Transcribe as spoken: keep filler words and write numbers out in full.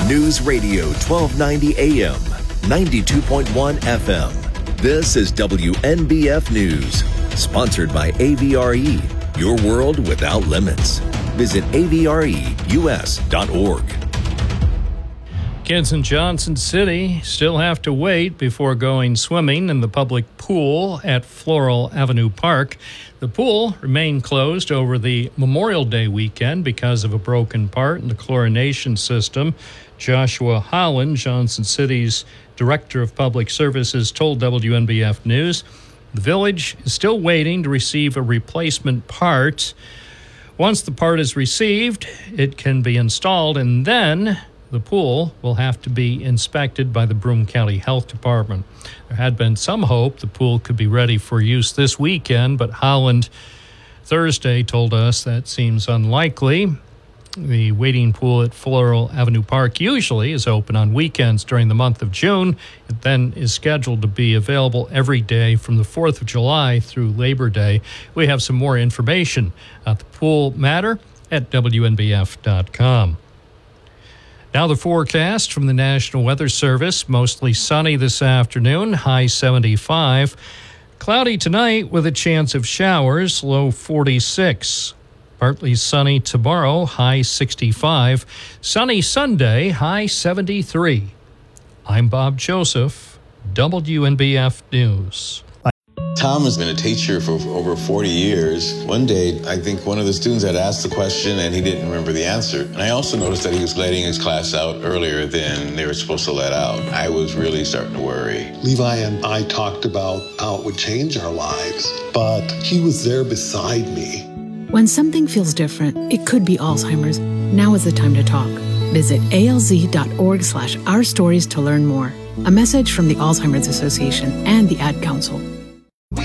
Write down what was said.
News Radio twelve ninety A M, ninety-two point one F M. This is W N B F News, sponsored by A V R E, your world without limits. Visit A V R E U S dot org. Kids in Johnson City still have to wait before going swimming in the public pool at Floral Avenue Park. The pool remained closed over the Memorial Day weekend because of a broken part in the chlorination system. Joshua Holland, Johnson City's Director of Public Services, told W N B F News the village is still waiting to receive a replacement part. Once the part is received, it can be installed, and then the pool will have to be inspected by the Broome County Health Department. There had been some hope the pool could be ready for use this weekend, but Holland Thursday told us that seems unlikely. The wading pool at Floral Avenue Park usually is open on weekends during the month of June. It then is scheduled to be available every day from the fourth of July through Labor Day. We have some more information at the pool matter at W N B F dot com. Now the forecast from the National Weather Service. Mostly sunny this afternoon, high seventy-five. Cloudy tonight with a chance of showers, low forty-six. Partly sunny tomorrow, high sixty-five. Sunny Sunday, high seventy-three. I'm Bob Joseph, W N B F News. Tom has been a teacher for over forty years. One day, I think one of the students had asked the question and he didn't remember the answer. And I also noticed that he was letting his class out earlier than they were supposed to let out. I was really starting to worry. Levi and I talked about how it would change our lives, but he was there beside me. When something feels different, it could be Alzheimer's. Now is the time to talk. Visit A L Z dot org slash our stories to learn more. A message from the Alzheimer's Association and the Ad Council.